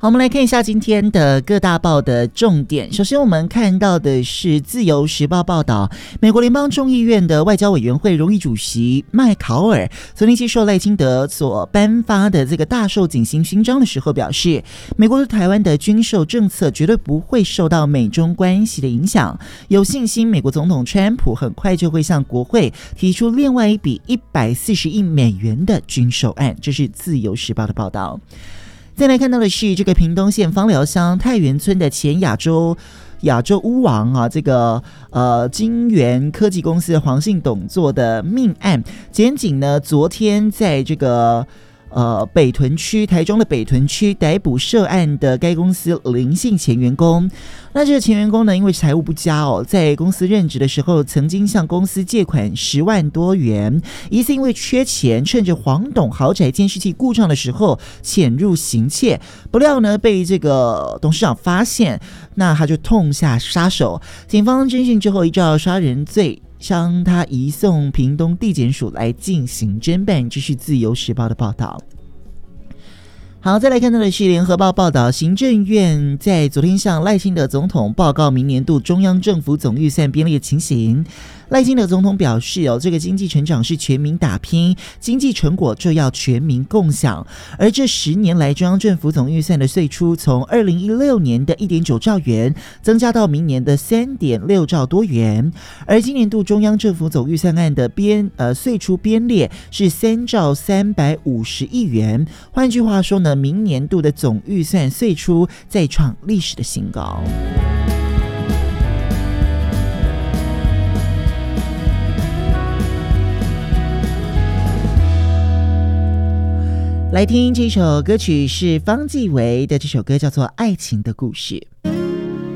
好，我们来看一下今天的各大报的重点。首先我们看到的是自由时报报道，美国联邦众议院的外交委员会荣誉主席麦考尔昨天接受赖清德所颁发的这个大绶锦星勋章的时候表示，美国对台湾的军售政策绝对不会受到美中关系的影响，有信心美国总统川普很快就会向国会提出另外一笔140亿美元的军售案。这是自由时报的报道。再来看到的是这个屏东县枋寮乡太原村的前亚洲屋王啊，这个金源科技公司黄姓董座的命案，检警呢昨天在这个北屯区台中的北屯区逮捕涉案的该公司林姓前员工。那这个前员工呢，因为财务不佳在公司任职的时候曾经向公司借款10万多元，疑似因为缺钱，趁着黄董豪宅监视器故障的时候潜入行窃，不料呢被这个董事长发现，那他就痛下杀手。警方侦讯之后，依照杀人罪将他移送屏东地检署来进行侦办。这是自由时报的报道。好，再来看到的是联合报报道，行政院在昨天向赖清德总统报告明年度中央政府总预算编列情形。赖清德总统表示这个经济成长是全民打拼，经济成果就要全民共享。而这10年来中央政府总预算的岁出从2016年的 1.9 兆元增加到明年的 3.6 兆多元，而今年度中央政府总预算案的岁出编列是3兆350亿元。换句话说呢，明年度的总预算岁出再创历史的新高。来听这首歌曲，是方季韦的，这首歌叫做《爱情的故事》。